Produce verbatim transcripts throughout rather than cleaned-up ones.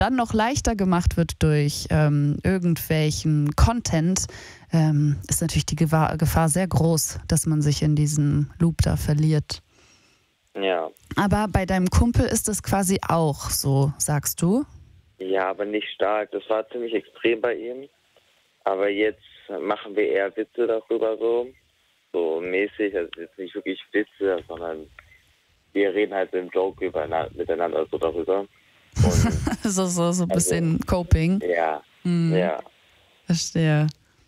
dann noch leichter gemacht wird durch ähm, irgendwelchen Content, ähm, ist natürlich die Gefahr, Gefahr sehr groß, dass man sich in diesem Loop da verliert. Ja. Aber bei deinem Kumpel ist es quasi auch so, sagst du? Ja, aber nicht stark. Das war ziemlich extrem bei ihm. Aber jetzt machen wir eher Witze darüber so. So mäßig, also jetzt nicht wirklich Witze, sondern wir reden halt im Joke über, miteinander so darüber. Und so, so, so ein also, bisschen Coping. Ja, hm. ja. Verstehe.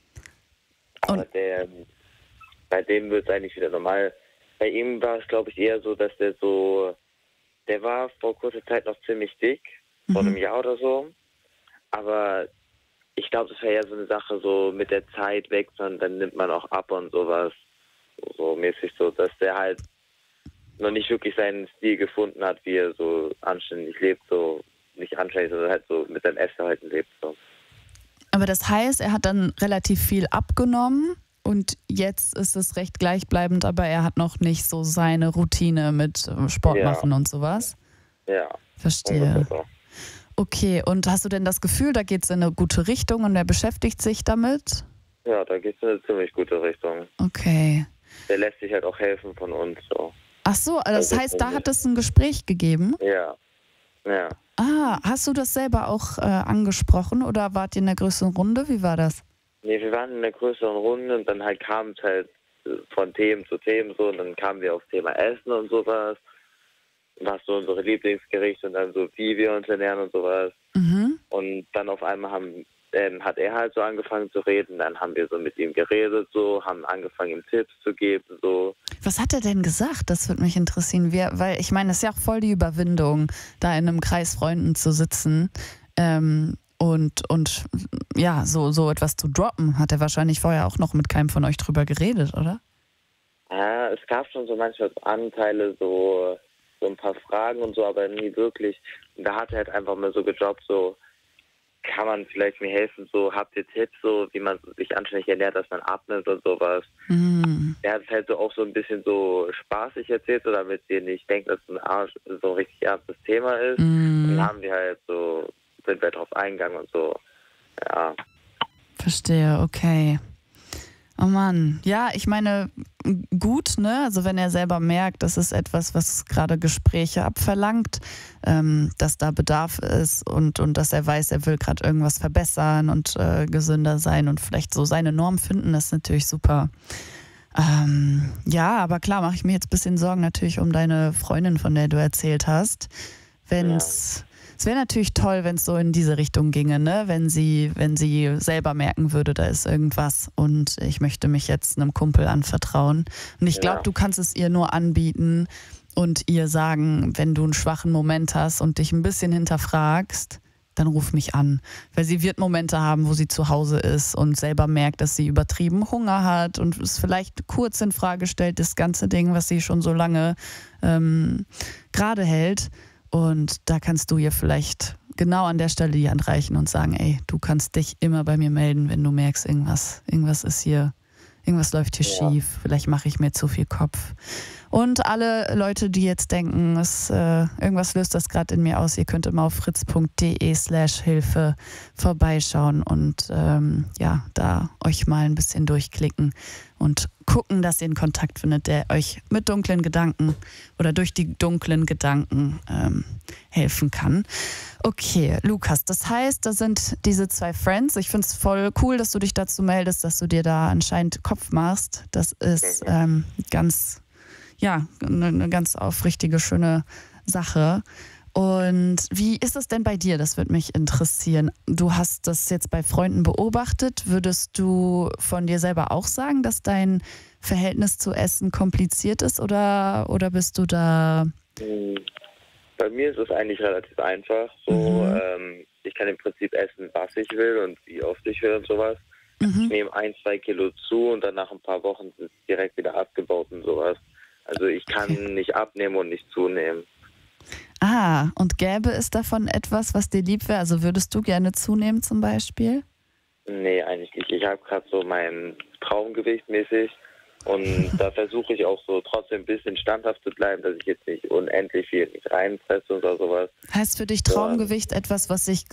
Aber Und der, bei dem wird es eigentlich wieder normal. Bei ihm war es, glaube ich, eher so, dass der so, der war vor kurzer Zeit noch ziemlich dick, vor einem Jahr oder so. Aber ich glaube, das wäre ja so eine Sache, so mit der Zeit wächst und dann nimmt man auch ab und sowas. So mäßig so, dass der halt noch nicht wirklich seinen Stil gefunden hat, wie er so anständig lebt, so nicht anständig, sondern halt so mit seinem Essverhalten lebt. So. Aber das heißt, er hat dann relativ viel abgenommen und jetzt ist es recht gleichbleibend, aber er hat noch nicht so seine Routine mit Sport Ja. machen und sowas? Ja. Verstehe. So. Okay, und hast du denn das Gefühl, da geht es in eine gute Richtung und er beschäftigt sich damit? Ja, da geht es in eine ziemlich gute Richtung. Okay. Der lässt sich halt auch helfen von uns. So. Ach so, das Also heißt, da hat es ein Gespräch gegeben? Ja. Ja. Ah, hast du das selber auch äh, angesprochen oder wart ihr in der größeren Runde? Wie war das? Nee, wir waren in einer größeren Runde und dann halt kam es halt von Themen zu Themen so und dann kamen wir aufs Thema Essen und sowas. Was so unsere Lieblingsgerichte und dann so, wie wir uns ernähren und sowas. Mhm. Und dann auf einmal haben, ähm, hat er halt so angefangen zu reden, dann haben wir so mit ihm geredet, so, haben angefangen, ihm Tipps zu geben, so. Was hat er denn gesagt? Das würde mich interessieren. Wir, weil ich meine, es ist ja auch voll die Überwindung, da in einem Kreis Freunden zu sitzen ähm, und, und ja, so, so etwas zu droppen. Hat er wahrscheinlich vorher auch noch mit keinem von euch drüber geredet, oder? Ja, es gab schon so manchmal Anteile, so, so ein paar Fragen und so, aber nie wirklich. Und da hat er halt einfach mal so gejobbt, so, kann man vielleicht mir helfen, so, habt ihr Tipps, so, wie man sich anständig ernährt, dass man abnimmt und sowas. Mhm. Er hat es halt so auch so ein bisschen so spaßig erzählt, so damit ihr nicht denkt, dass es ein Arsch so ein richtig ernstes Thema ist. Mhm. Und dann haben wir halt so, sind wir drauf eingegangen und so, ja. Verstehe, okay. Oh Mann, ja, ich meine, gut, ne? Also wenn er selber merkt, das ist etwas, was gerade Gespräche abverlangt, ähm, dass da Bedarf ist und, und dass er weiß, er will gerade irgendwas verbessern und äh, gesünder sein und vielleicht so seine Norm finden, das ist natürlich super. Ähm, ja, aber klar, mache ich mir jetzt ein bisschen Sorgen natürlich um deine Freundin, von der du erzählt hast. Wenn's Ja. Es wäre natürlich toll, wenn es so in diese Richtung ginge, ne? Wenn sie, wenn sie selber merken würde, da ist irgendwas und ich möchte mich jetzt einem Kumpel anvertrauen. Und ich glaube, Ja. du kannst es ihr nur anbieten und ihr sagen, wenn du einen schwachen Moment hast und dich ein bisschen hinterfragst, dann ruf mich an. Weil sie wird Momente haben, wo sie zu Hause ist und selber merkt, dass sie übertrieben Hunger hat und es vielleicht kurz in Frage stellt, das ganze Ding, was sie schon so lange ähm, gerade hält. Und da kannst du ihr vielleicht genau an der Stelle die Hand reichen und sagen, ey, du kannst dich immer bei mir melden, wenn du merkst, irgendwas, irgendwas ist hier, irgendwas läuft hier Ja. schief, vielleicht mache ich mir zu viel Kopf. Und alle Leute, die jetzt denken, es, äh, irgendwas löst das gerade in mir aus, ihr könnt immer auf fritz.de slash Hilfe vorbeischauen und ähm, ja, da euch mal ein bisschen durchklicken und gucken, dass ihr einen Kontakt findet, der euch mit dunklen Gedanken oder durch die dunklen Gedanken ähm, helfen kann. Okay, Lukas, das heißt, da sind diese zwei Friends. Ich finde es voll cool, dass du dich dazu meldest, dass du dir da anscheinend Kopf machst. Das ist ähm, ganz... Ja, eine ganz aufrichtige, schöne Sache. Und wie ist es denn bei dir? Das würde mich interessieren. Du hast das jetzt bei Freunden beobachtet. Würdest du von dir selber auch sagen, dass dein Verhältnis zu Essen kompliziert ist oder, oder bist du da... Bei mir ist es eigentlich relativ einfach. So, Mhm. ähm, ich kann im Prinzip essen, was ich will und wie oft ich will und sowas. Mhm. Ich nehme ein, zwei Kilo zu und dann nach ein paar Wochen sind es direkt wieder abgebaut und sowas. Also ich kann Okay. nicht abnehmen und nicht zunehmen. Ah, und gäbe es davon etwas, was dir lieb wäre? Also würdest du gerne zunehmen zum Beispiel? Nee, eigentlich nicht. Ich habe gerade so mein Traumgewicht mäßig Und da versuche ich auch so trotzdem ein bisschen standhaft zu bleiben, dass ich jetzt nicht unendlich viel nicht reinpresse oder sowas. Heißt für dich Traumgewicht etwas, was sich